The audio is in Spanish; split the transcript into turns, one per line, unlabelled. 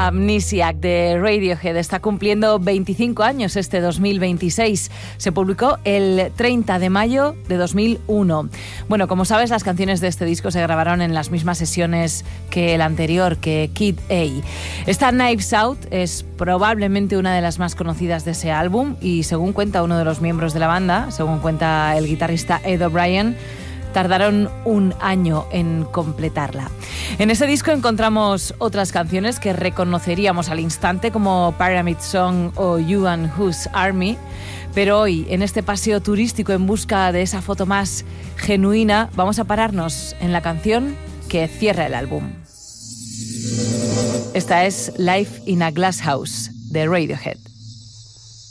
Amnesiac de Radiohead está cumpliendo 25 años este 2026. Se publicó el 30 de mayo de 2001. Bueno, como sabes, las canciones de este disco se grabaron en las mismas sesiones que el anterior, que Kid A. Esta Knives Out es probablemente una de las más conocidas de ese álbum y según cuenta uno de los miembros de la banda, según cuenta el guitarrista Ed O'Brien, tardaron un año en completarla. En ese disco encontramos otras canciones que reconoceríamos al instante como Pyramid Song o You and Whose Army, pero hoy, en este paseo turístico en busca de esa foto más genuina, vamos a pararnos en la canción que cierra el álbum. Esta es Life in a Glass House de Radiohead.